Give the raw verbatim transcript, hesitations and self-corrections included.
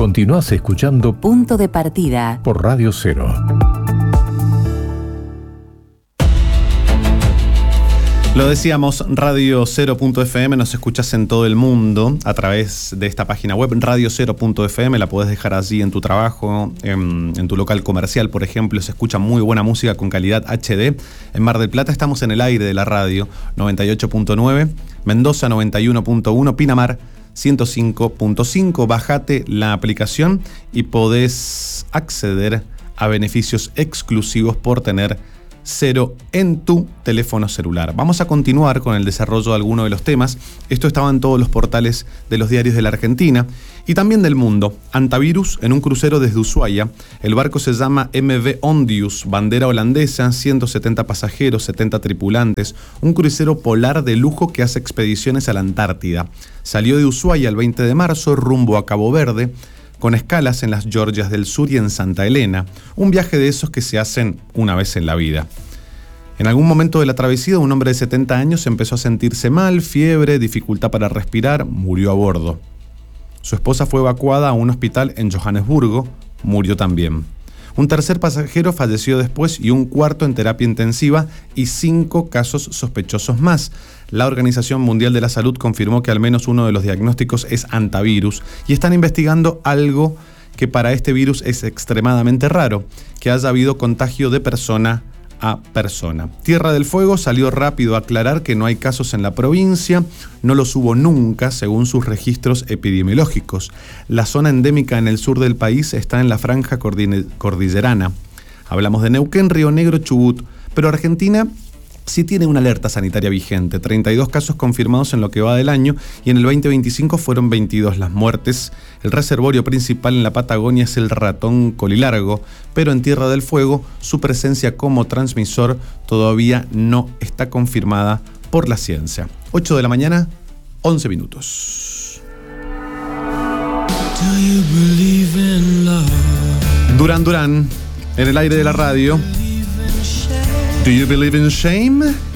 Continuás escuchando Punto de Partida por Radio Cero. Lo decíamos, Radio Cero punto efe eme, nos escuchas en todo el mundo a través de esta página web, radio cero punto efe eme, la podés dejar allí en tu trabajo, en, en tu local comercial, por ejemplo, se escucha muy buena música con calidad hache de. En Mar del Plata estamos en el aire de la radio, noventa y ocho punto nueve, Mendoza noventa y uno punto uno, Pinamar ciento cinco punto cinco, bajate la aplicación y podés acceder a beneficios exclusivos por tener Cero en tu teléfono celular. Vamos a continuar con el desarrollo de algunos de los temas. Esto estaba en todos los portales de los diarios de la Argentina y también del mundo. Antivirus en un crucero desde Ushuaia. El barco se llama eme ve Ondius, bandera holandesa, ciento setenta pasajeros, setenta tripulantes. Un crucero polar de lujo que hace expediciones a la Antártida. Salió de Ushuaia el veinte de marzo rumbo a Cabo Verde, con escalas en las Georgias del Sur y en Santa Elena, un viaje de esos que se hacen una vez en la vida. En algún momento de la travesía, un hombre de setenta años empezó a sentirse mal, fiebre, dificultad para respirar, murió a bordo. Su esposa fue evacuada a un hospital en Johannesburgo, murió también. Un tercer pasajero falleció después y un cuarto en terapia intensiva y cinco casos sospechosos más. La Organización Mundial de la Salud confirmó que al menos uno de los diagnósticos es antivirus y están investigando algo que para este virus es extremadamente raro, que haya habido contagio de persona a persona. Tierra del Fuego salió rápido a aclarar que no hay casos en la provincia, no los hubo nunca según sus registros epidemiológicos. La zona endémica en el sur del país está en la franja cordillerana. Hablamos de Neuquén, Río Negro, Chubut, pero Argentina sí tiene una alerta sanitaria vigente, treinta y dos casos confirmados en lo que va del año y en el veinte veinticinco fueron veintidós las muertes. El reservorio principal en la Patagonia es el ratón colilargo, pero en Tierra del Fuego su presencia como transmisor todavía no está confirmada por la ciencia. ocho de la mañana, once minutos. Durán Durán, en el aire de la radio. Do you believe in shame?